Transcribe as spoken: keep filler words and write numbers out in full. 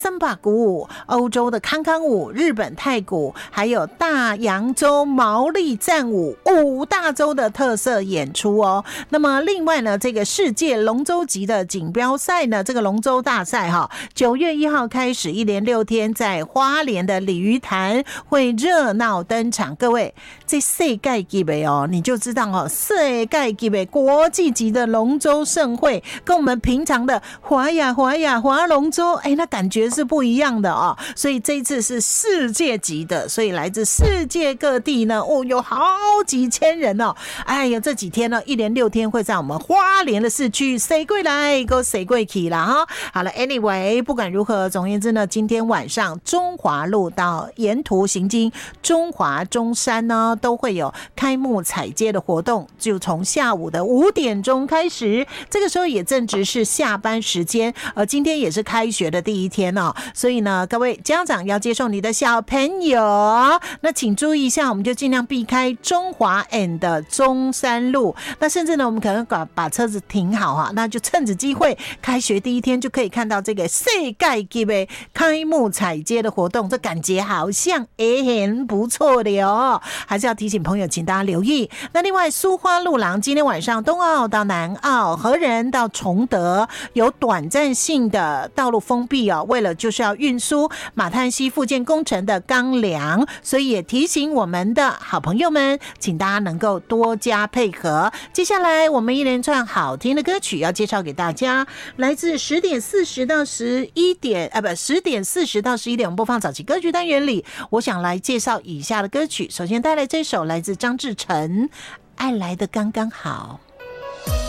森巴鼓舞、欧洲的康康舞、日本太鼓，还有大洋洲毛利战舞五大洲的特色演出哦。那么另外呢，这个世界龙舟级的锦标赛呢，这个龙舟大赛哈，九月一号开始，一连六天在花莲的鲤鱼潭会热闹登场。各位，这世界级的哦，你就知道哦，世界级的国际级的龙舟盛会，跟我们平常的划呀划呀划龙舟，哎，那感觉是不一样的哦，所以这一次是世界级的，所以来自世界各地呢，哦，有好几千人哦。哎呀，这几天呢，一连六天会在我们花莲的市区谁过来，go谁过去啦哈。好了 ，anyway， 不管如何，总而言之呢，今天晚上中华路到沿途行经中华中山呢，都会有开幕踩街的活动，就从下午的五点钟开始，这个时候也正值是下班时间，而今天也是开学的第一天哦。所以呢，各位家长要接送你的小朋友，那请注意一下，我们就尽量避开中华 and 中山路。那甚至呢，我们可能把把车子停好哈，那就趁着机会，开学第一天就可以看到这个世界级的开幕踩街的活动，这感觉好像也很不错的哦。还是要提醒朋友，请大家留意。那另外，苏花路廊今天晚上东澳到南澳、和仁到崇德有短暂性的道路封闭哦，为了就是要运输马滩溪复建工程的钢梁，所以也提醒我们的好朋友们，请大家能够多加配合。接下来我们一连串好听的歌曲要介绍给大家，来自十点四十到十一点啊，不，十点四十到十一点，我们播放早期歌曲单元里，我想来介绍以下的歌曲。首先带来这首来自张志成，《爱来的刚刚好》。